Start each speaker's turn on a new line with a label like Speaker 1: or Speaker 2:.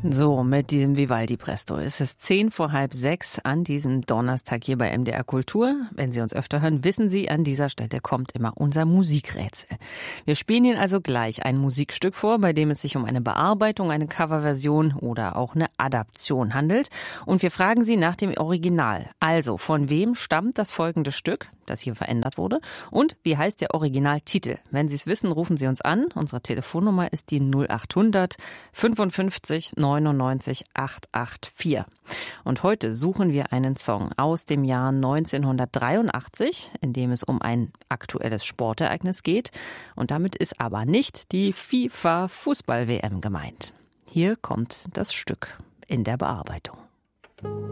Speaker 1: So, mit diesem Vivaldi-Presto ist es 5:10 an diesem Donnerstag hier bei MDR Kultur. Wenn Sie uns öfter hören, wissen Sie, an dieser Stelle kommt immer unser Musikrätsel. Wir spielen Ihnen also gleich ein Musikstück vor, bei dem es sich um eine Bearbeitung, eine Coverversion oder auch eine Adaption handelt. Und wir fragen Sie nach dem Original. Also, von wem stammt das folgende Stück, das hier verändert wurde? Und wie heißt der Originaltitel? Wenn Sie es wissen, rufen Sie uns an. Unsere Telefonnummer ist die 0800 55 99 884. Und heute suchen wir einen Song aus dem Jahr 1983, in dem es um ein aktuelles Sportereignis geht. Und damit ist aber nicht die FIFA-Fußball-WM gemeint. Hier kommt das Stück in der Bearbeitung.